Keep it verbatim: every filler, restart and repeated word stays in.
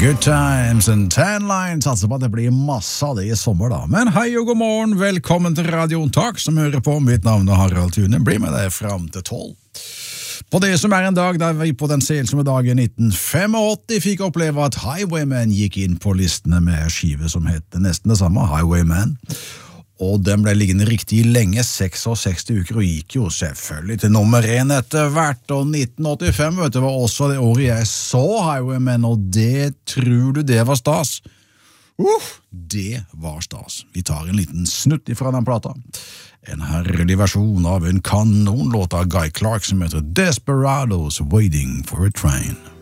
Good times and tan lines, altså på at det blir masse av det i sommer da. Men hei og god morgen, velkommen til Radio Takk som hører på. Mitt navn er Harald Thune, bli med deg frem til tolv. På det som er en dag der vi på den selsomme dagen nitten åttifem fikk oppleve at Highwayman gikk inn på listene med skive som heter nesten det samme, Highwayman. Og den ble liggende riktig lenge, seksogseksti uker, og gikk jo selvfølgelig til nummer én etter hvert, og nitten åttifem, vet du, var også det året jeg så Highwayman, og det tror du det var stas? Uff, det var stas. Vi tar en liten snutt ifra den plata. En herlig versjon av en kanonlåt av Guy Clark som heter Desperados Waiting for a Train.